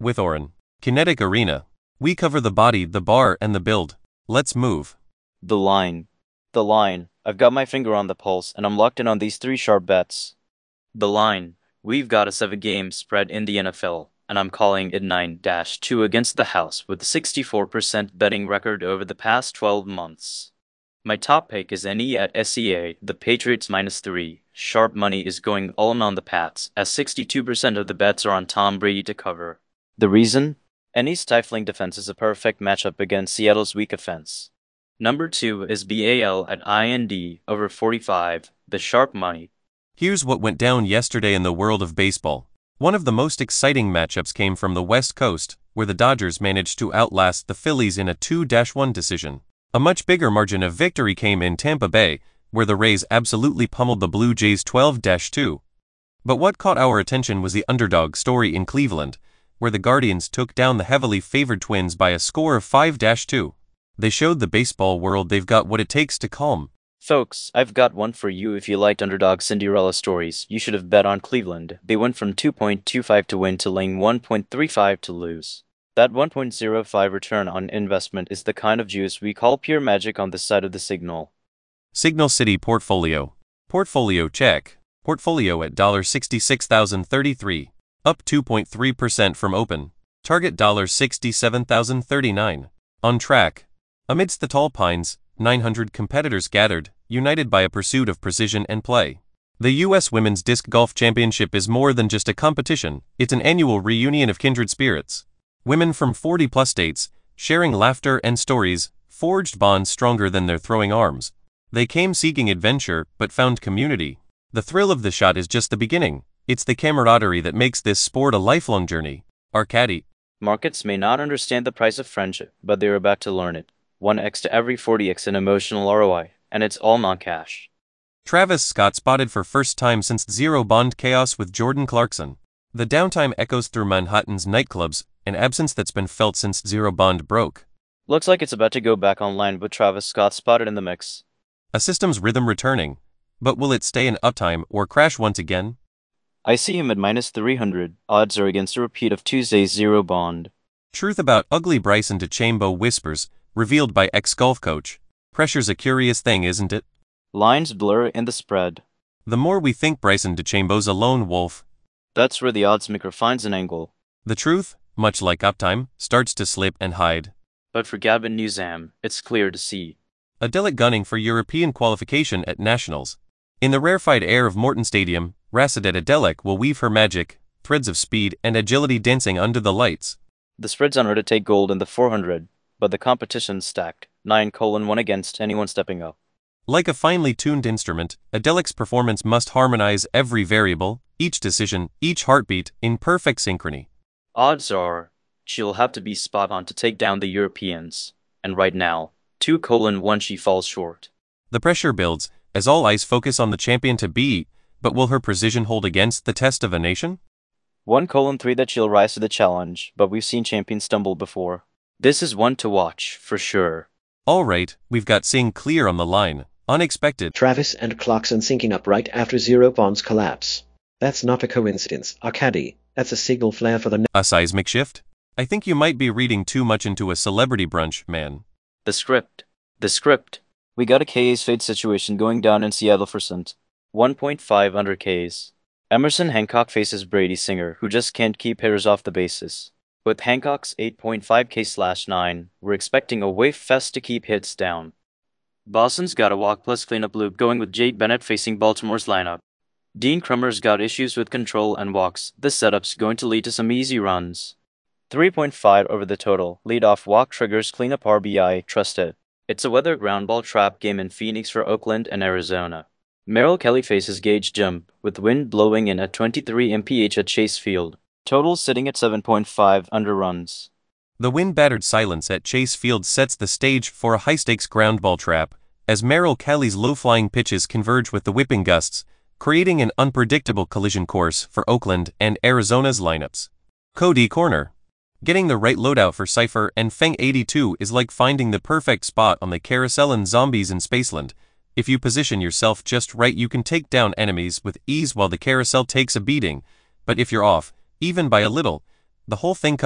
with Oren. Kinetic Arena. We cover the body, the bar, and the build. Let's move. The line. The line. I've got my finger on the pulse, and I'm locked in on these 3 sharp bets. The line. We've got a 7-game spread in the NFL, and I'm calling it 9-2 against the house with a 64% betting record over the past 12 months. My top pick is NE at SEA, the Patriots -3. Sharp money is going all in on the Pats, as 62% of the bets are on Tom Brady to cover. The reason? NE's stifling defense is a perfect matchup against Seattle's weak offense. Number 2 is BAL at IND over 45, the sharp money. Here's what went down yesterday in the world of baseball. One of the most exciting matchups came from the West Coast, where the Dodgers managed to outlast the Phillies in a 2-1 decision. A much bigger margin of victory came in Tampa Bay, where the Rays absolutely pummeled the Blue Jays 12-2. But what caught our attention was the underdog story in Cleveland, where the Guardians took down the heavily favored Twins by a score of 5-2. They showed the baseball world they've got what it takes to calm. Folks, I've got one for you. If you liked underdog Cinderella stories, you should have bet on Cleveland. They went from 2.25 to win to laying 1.35 to lose. That 1.05 return on investment is the kind of juice we call pure magic on this side of the signal. Signal City Portfolio. Portfolio check. Portfolio at $66,033. Up 2.3% from open. Target $67,039. On track. Amidst the tall pines, 900 competitors gathered, united by a pursuit of precision and play. The U.S. Women's Disc Golf Championship is more than just a competition, it's an annual reunion of kindred spirits. Women from 40-plus states, sharing laughter and stories, forged bonds stronger than their throwing arms. They came seeking adventure, but found community. The thrill of the shot is just the beginning. It's the camaraderie that makes this sport a lifelong journey. Our caddy. Markets may not understand the price of friendship, but they're about to learn it. 1x to every 40x in emotional ROI, and it's all non-cash. Travis Scott spotted for first time since Zero Bond chaos with Jordan Clarkson. The downtime echoes through Manhattan's nightclubs, an absence that's been felt since Zero Bond broke. Looks like it's about to go back online with Travis Scott spotted in the mix. A system's rhythm returning. But will it stay in uptime or crash once again? I see him at -300. Odds are against a repeat of Tuesday's Zero Bond. Truth about ugly Bryson DeChambeau whispers, revealed by ex-golf coach. Pressure's a curious thing, isn't it? Lines blur in the spread. The more we think Bryson DeChambeau's a lone wolf, that's where the odds maker finds an angle. The truth, much like uptime, starts to slip and hide. But for Gavin Newsom, it's clear to see. Adelic gunning for European qualification at Nationals. In the rarefied air of Morton Stadium, Rasidat Adelic will weave her magic, threads of speed and agility dancing under the lights. The spread's on her to take gold in the 400, but the competition's stacked, 9:1 against anyone stepping up. Like a finely tuned instrument, Adelic's performance must harmonize every variable, each decision, each heartbeat, in perfect synchrony. Odds are, she'll have to be spot on to take down the Europeans, and right now, 2:1 she falls short. The pressure builds, as all eyes focus on the champion to be, but will her precision hold against the test of a nation? 1:3 that she'll rise to the challenge, but we've seen champions stumble before. This is one to watch, for sure. Alright, we've got Sing Clear on the line. Unexpected. Travis and Clarkson syncing up right after Zero Bond's collapse. That's not a coincidence, Arcady. That's a signal flare for the... A seismic shift? I think you might be reading too much into a celebrity brunch, man. The script. We got a K's fade situation going down in Seattle for St. 1.5 under K's. Emerson Hancock faces Brady Singer, who just can't keep hitters off the bases. With Hancock's 8.5 K/9, we're expecting a wave fest to keep hits down. Boston's got a walk plus cleanup loop going with Jake Bennett facing Baltimore's lineup. Dean Crummer's got issues with control and walks. This setup's going to lead to some easy runs. 3.5 over the total. Leadoff walk triggers cleanup RBI, trust it. It's a weather ground ball trap game in Phoenix for Oakland and Arizona. Merrill Kelly faces Gage Jump, with wind blowing in at 23 mph at Chase Field. Total sitting at 7.5 under runs. The wind-battered silence at Chase Field sets the stage for a high-stakes ground ball trap, as Merrill Kelly's low-flying pitches converge with the whipping gusts, creating an unpredictable collision course for Oakland and Arizona's lineups. Cody Corner. Getting the right loadout for Cypher and Feng 82 is like finding the perfect spot on the carousel in Zombies in Spaceland. If you position yourself just right, you can take down enemies with ease while the carousel takes a beating, but if you're off, even by a little, the whole thing